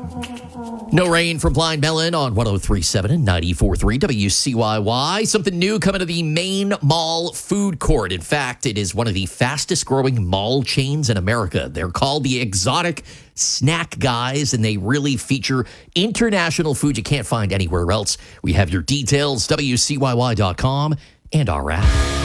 No Rain from Blind Melon on 103.7 and 94.3 WCYY. Something new coming to the main mall food court. In fact, it is one of the fastest growing mall chains in America. They're called the Exotic Snack Guys, and they really feature international food you can't find anywhere else. We have your details, WCYY.com, and our app.